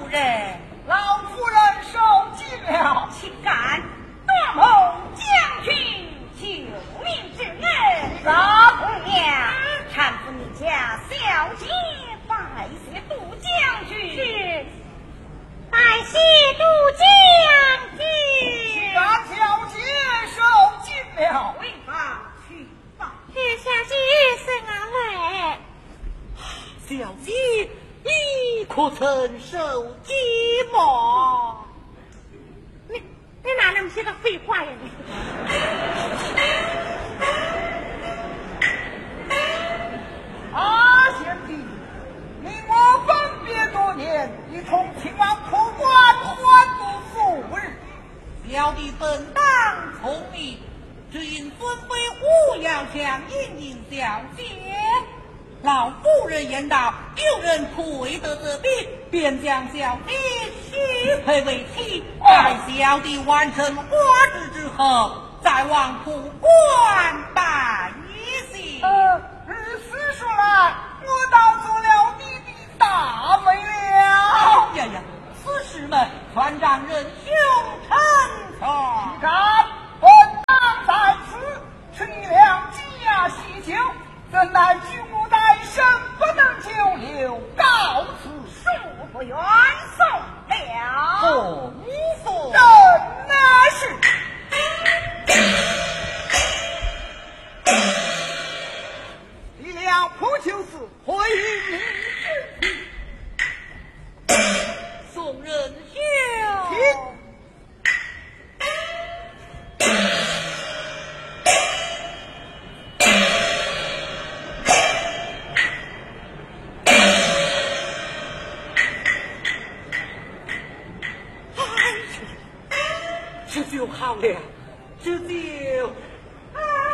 夫人， 老夫人受惊了， 岂敢夺谋将军救命之恩？ 啥姑娘，搀扶你家小姐拜谢杜将军。 是，拜谢杜将军。 让小姐受惊了， 回房去吧。 小姐甚安危？ 小姐，你可曾受惊吗？ 你哪那么些个废话呀你？ 贤弟，你我分别多年，你从秦王破关还不复日。 小弟本当从你，只因孙飞虎要想引小姐。老夫人言道，有人推得这笔，便将小姐许配为妻。待小弟完成花枝之后，再往普关办一行。 如此说来，我倒做了你的大美了。 呀呀，此事们船长仁兄成全。 看，本当在此吃一两家喜酒，怎奈举目待身，不能久留，告辞恕不远送了。 送送真那是。离了破旧寺，回你之去。 宋仁兄。 停。 这就好了，这就